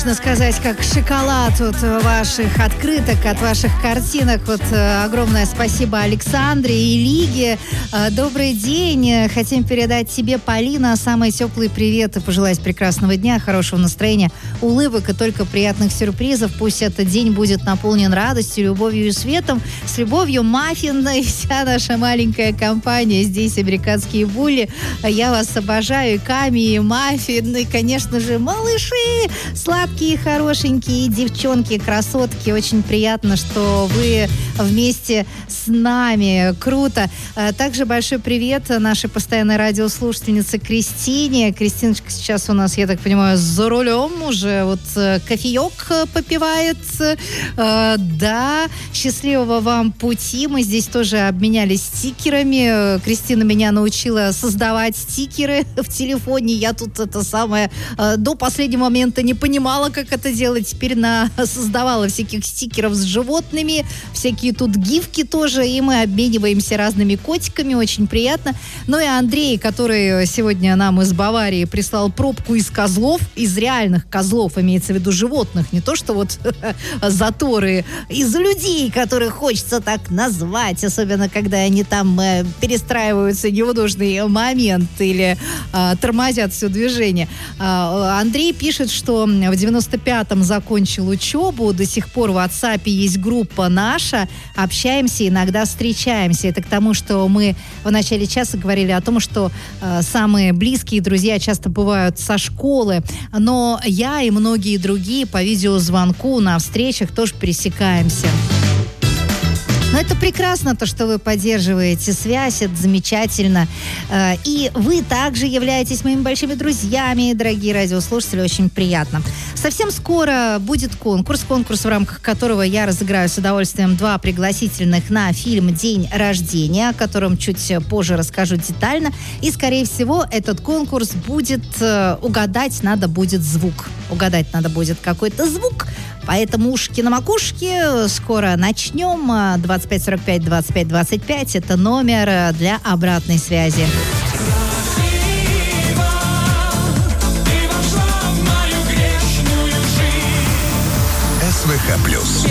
Можно сказать, как шоколад от ваших открыток, от ваших картинок. Вот огромное спасибо Александре и Лиге. Добрый день. Хотим передать тебе, Полина, самый теплый привет и пожелать прекрасного дня, хорошего настроения, улыбок и только приятных сюрпризов. Пусть этот день будет наполнен радостью, любовью и светом. С любовью, Маффин и вся наша маленькая компания. Здесь американские булли. Я вас обожаю. И Ками, и Маффин, и, конечно же, малыши. Сладкие, хорошенькие девчонки, красотки. Очень приятно, что вы вместе с нами. Круто. Также большой привет нашей постоянной радиослушательнице Кристине. Кристиночка сейчас у нас, я так понимаю, за рулем уже вот кофеек попивает. Да, счастливого вам пути. Мы здесь тоже обменялись стикерами. Кристина меня научила создавать стикеры в телефоне. Я тут это самое до последнего момента не понимала, как это делать. Теперь создавала всяких стикеров с животными, всякие тут гифки тоже, и мы обмениваемся разными котиками, очень приятно. Ну и Андрей, который сегодня нам из Баварии прислал пробку из козлов, из реальных козлов, имеется в виду животных, не то что вот заторы, из людей, которых хочется так назвать, особенно когда они там перестраиваются не в нужный момент или тормозят все движение. Андрей пишет, что в 95-м закончил учебу, до сих пор в WhatsApp есть группа наша, общаемся, иногда встречаемся. Это к тому, что мы в начале часа говорили о том, что самые близкие друзья часто бывают со школы, но я и многие другие по видеозвонку на встречах тоже пересекаемся. Но это прекрасно, то, что вы поддерживаете связь, это замечательно. И вы также являетесь моими большими друзьями, дорогие радиослушатели, очень приятно. Совсем скоро будет конкурс, в рамках которого я разыграю с удовольствием 2 пригласительных на фильм «День рождения», о котором чуть позже расскажу детально. И, скорее всего, этот конкурс будет, угадать надо будет звук. Угадать надо будет какой-то звук. Поэтому ушки на макушке. Скоро начнем. 2545 25 25. Это номер для обратной связи. СВХ+.